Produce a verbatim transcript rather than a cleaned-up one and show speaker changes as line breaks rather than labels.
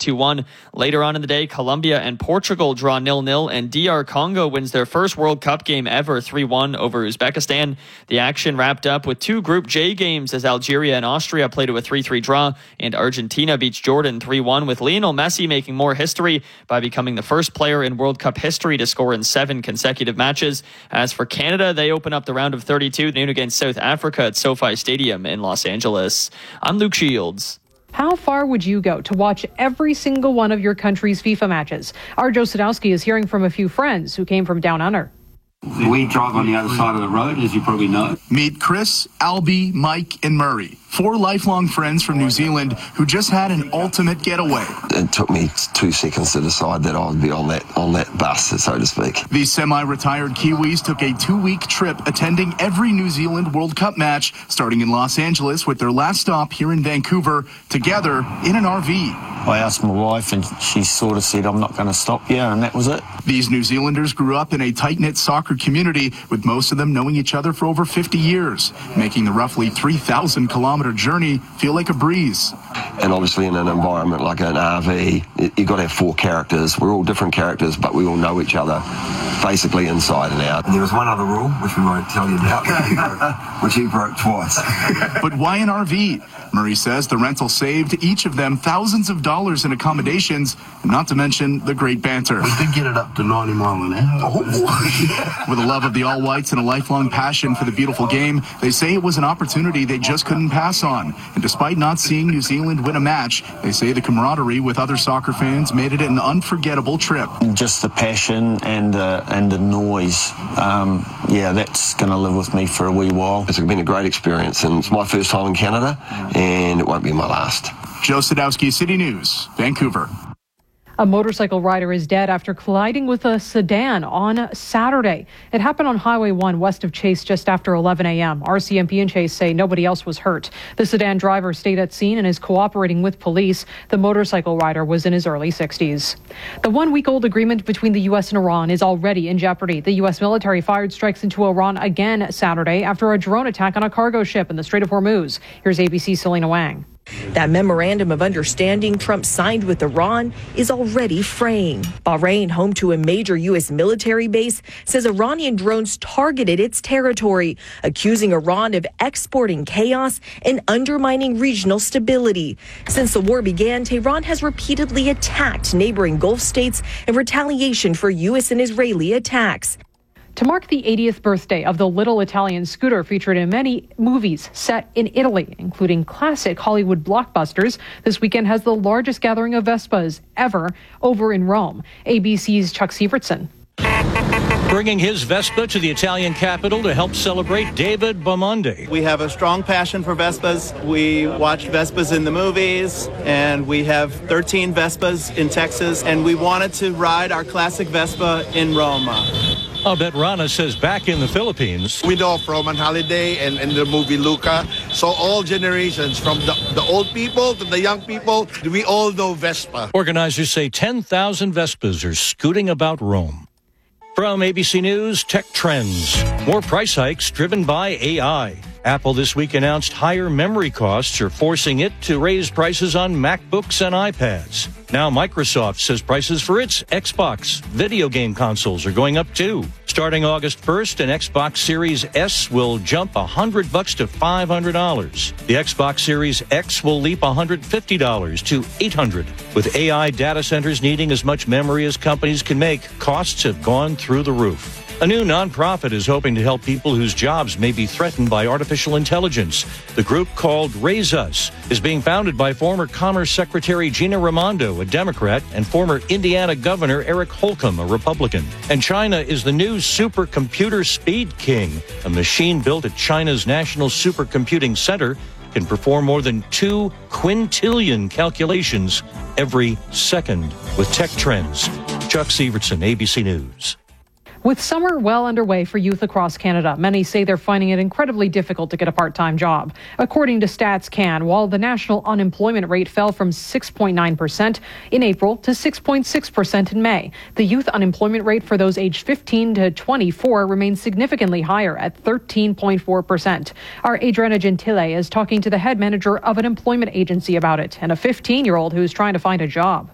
two one. Later on in the day, Colombia and Portugal draw nil nil, and D R Congo wins their first World Cup game ever three one over Uzbekistan. The action wrapped up with two Group J games as Algeria and Austria played to a three three draw, and Argentina beats Jordan three one, with Lionel Messi making more history by becoming the first player in World Cup history to score in seven consecutive matches. As for Canada, they open up the round of thirty-two noon against South Africa at SoFi Stadium in Los Angeles. I'm Luke Shields.
How far would you go to watch every single one of your country's FIFA matches? Our Joe Sadowski is hearing from a few friends who came from down under.
We drive on the other side of the road, as you probably know.
Meet Chris, Albie, Mike, and Murray, four lifelong friends from New Zealand who just had an ultimate getaway.
It took me two seconds to decide that I would be on that on that bus, so to speak.
These semi-retired Kiwis took a two-week trip attending every New Zealand World Cup match, starting in Los Angeles with their last stop here in Vancouver, together in an R V.
I asked my wife and she sort of said, I'm not going to stop you, and that was it.
These New Zealanders grew up in a tight-knit soccer community, with most of them knowing each other for over fifty years, making the roughly three thousand kilometer journey feel like a breeze.
And obviously in an environment like an R V, you've got to have four characters. We're all different characters, but we all know each other basically inside and out.
There was one other rule, which we won't tell you about, which he broke twice.
But why an R V? Murray says the rental saved each of them thousands of dollars in accommodations, and not to mention the great banter.
We did get it up to ninety mile an hour.
Oh. With a love of the All Whites and a lifelong passion for the beautiful game, they say it was an opportunity they just couldn't pass on. And despite not seeing New Zealand win a match, they say the camaraderie with other soccer fans made it an unforgettable trip.
Just the passion and uh, and the noise, um, yeah, that's going to live with me for a wee while.
It's been a great experience, and it's my first time in Canada, and it won't be my last.
Joe Sadowski, City News, Vancouver.
A motorcycle rider is dead after colliding with a sedan on Saturday. It happened on Highway one west of Chase just after eleven a.m. R C M P and Chase say nobody else was hurt. The sedan driver stayed at scene and is cooperating with police. The motorcycle rider was in his early sixties. The one-week-old agreement between the U S and Iran is already in jeopardy. The U S military fired strikes into Iran again Saturday after a drone attack on a cargo ship in the Strait of Hormuz. Here's A B C's Selena Wang.
That memorandum of understanding Trump signed with Iran is already fraying. Bahrain, home to a major U S military base, says Iranian drones targeted its territory, accusing Iran of exporting chaos and undermining regional stability. Since the war began, Tehran has repeatedly attacked neighboring Gulf states in retaliation for U S and Israeli attacks.
To mark the eightieth birthday of the Little Italian Scooter, featured in many movies set in Italy, including classic Hollywood blockbusters, this weekend has the largest gathering of Vespas ever over in Rome. A B C's Chuck Sievertson.
Bringing his Vespa to the Italian capital to help celebrate David Bamonde.
We have a strong passion for Vespas. We watch Vespas in the movies, and we have thirteen Vespas in Texas, and we wanted to ride our classic Vespa in Rome.
Abet Rana says back in the Philippines,
we know from on holiday and in the movie Luca, so all generations, from the, the old people to the young people, we all know Vespa.
Organizers say ten thousand Vespas are scooting about Rome. From A B C News, Tech Trends. More price hikes driven by A I. Apple this week announced higher memory costs are forcing it to raise prices on MacBooks and iPads. Now Microsoft says prices for its Xbox video game consoles are going up too. Starting August first, an Xbox Series S will jump one hundred bucks to five hundred dollars. The Xbox Series X will leap one hundred fifty dollars to eight hundred dollars. With A I data centers needing as much memory as companies can make, costs have gone through the roof. A new nonprofit is hoping to help people whose jobs may be threatened by artificial intelligence. The group, called Raise Us, is being founded by former Commerce Secretary Gina Raimondo, a Democrat, and former Indiana Governor Eric Holcomb, a Republican. And China is the new supercomputer speed king. A machine built at China's National Supercomputing Center can perform more than two quintillion calculations every second. With Tech Trends, Chuck Sievertson, A B C News.
With summer well underway for youth across Canada, many say they're finding it incredibly difficult to get a part-time job. According to Stats Can, while the national unemployment rate fell from six point nine percent in April to six point six percent in May, the youth unemployment rate for those aged fifteen to twenty-four remains significantly higher at thirteen point four percent. Our Adriana Gentile is talking to the head manager of an employment agency about it, and a fifteen-year-old who's trying to find a job.